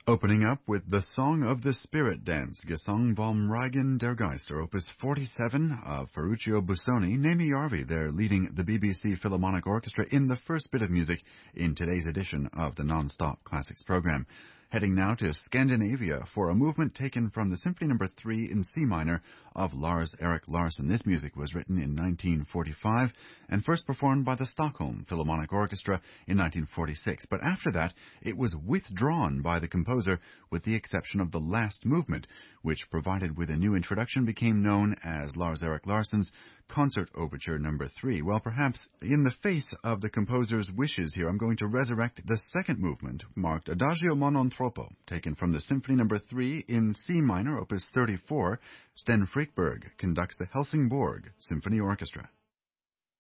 Opening up with the Song of the Spirit Dance, Gesang vom Reigen der Geister, Opus 47 of Ferruccio Busoni. Naomi Yarvi there leading the BBC Philharmonic Orchestra in the first bit of music in today's edition of the Non-Stop Classics program. Heading now to Scandinavia for a movement taken from the Symphony No. 3 in C minor of Lars Erik Larsson. This music was written in 1945 and first performed by the Stockholm Philharmonic Orchestra in 1946. But after that, it was withdrawn by the composer with the exception of the last movement, which, provided with a new introduction, became known as Lars Erik Larsson's Concert Overture No. 3. Well, perhaps in the face of the composer's wishes here, I'm going to resurrect the second movement, marked Adagio Monotropo, taken from the Symphony No. 3 in C minor, Opus 34. Sten Frykberg conducts the Helsingborg Symphony Orchestra.